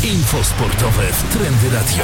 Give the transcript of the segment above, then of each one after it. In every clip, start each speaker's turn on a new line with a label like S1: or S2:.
S1: Info sportowe w Trendy Radio.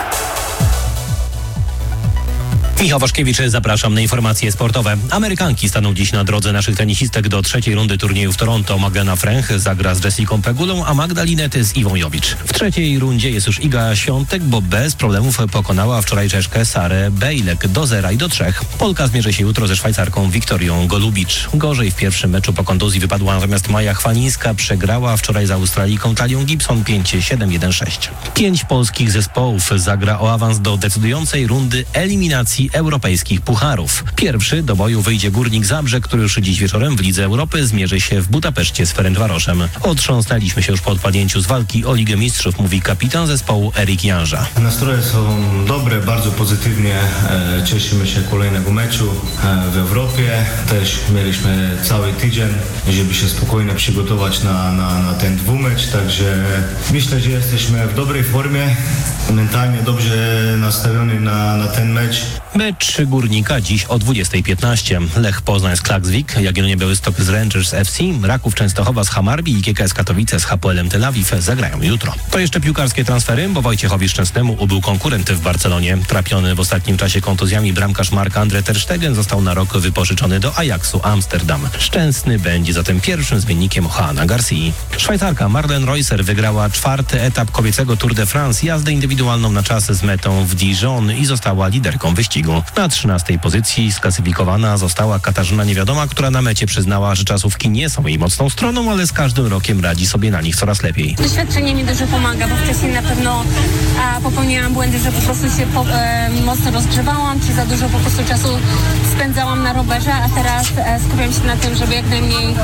S2: Michał Waszkiewicz, zapraszam na informacje sportowe. Amerykanki staną dziś na drodze naszych tenisistek do trzeciej rundy turnieju w Toronto. Magdalena Fręch zagra z Jessiką Pegulą, a Magda Linety z Iwą Jowicz. W trzeciej rundzie jest już Iga Świątek, bo bez problemów pokonała wczoraj Czeszkę Sarę Bejlek do 0-3. Polka zmierzy się jutro ze Szwajcarką Wiktorią Golubicz. Gorzej w pierwszym meczu po kontuzji wypadła natomiast Maja Chwalińska. Przegrała wczoraj z Australijką Talią Gibson 5-7, 1-6. 5 polskich zespołów zagra o awans do decydującej rundy eliminacji europejskich pucharów. Pierwszy do boju wyjdzie Górnik Zabrze, który już dziś wieczorem w Lidze Europy zmierzy się w Budapeszcie z Ferencvaroszem. Otrząsnęliśmy się już po odpadnięciu z walki o Ligę Mistrzów, mówi kapitan zespołu Erik Janża.
S3: Nastroje są dobre, bardzo pozytywnie. Cieszymy się kolejnego meczu w Europie. Też mieliśmy cały tydzień, żeby się spokojnie przygotować na ten dwumecz, także myślę, że jesteśmy w dobrej formie, mentalnie dobrze nastawiony na ten mecz.
S2: Mecz Górnika dziś o 20:15. Lech Poznań z Klaksvik, Jagiellonia Białystok z Rangers FC, Raków Częstochowa z Hammarby i GKS Katowice z Hapoelem Tel Awiw zagrają jutro. To jeszcze piłkarskie transfery, bo Wojciechowi Szczęsnemu ubył konkurent w Barcelonie. Trapiony w ostatnim czasie kontuzjami bramkarz Marc-André ter Stegen został na rok wypożyczony do Ajaxu Amsterdam. Szczęsny będzie zatem pierwszym zmiennikiem Joana Garcii. Szwajcarka Marlene Reusser wygrała 4. etap kobiecego Tour de France, jazdę indywidualną na czas z metą w Dijon i została liderką wyścigu. Na 13. pozycji sklasyfikowana została Katarzyna Niewiadoma, która na mecie przyznała, że czasówki nie są jej mocną stroną, ale z każdym rokiem radzi sobie na nich coraz lepiej.
S4: Doświadczenie mi dużo pomaga, bo wcześniej na pewno popełniałam błędy, że po prostu się mocno rozgrzewałam, czy za dużo po prostu czasu spędzałam na rowerze, a teraz skupiam się na tym, żeby jak najmniej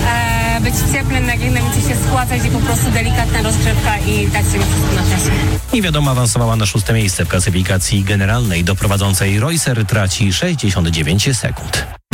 S4: być cieplem, jak najmniej się schładzać i po prostu delikatna rozgrzewka i dać sobie wszystko na czasie.
S2: Niewiadoma awansowała na 6. miejsce w klasyfikacji generalnej. Do prowadzącej Reusser traci 69 sekund.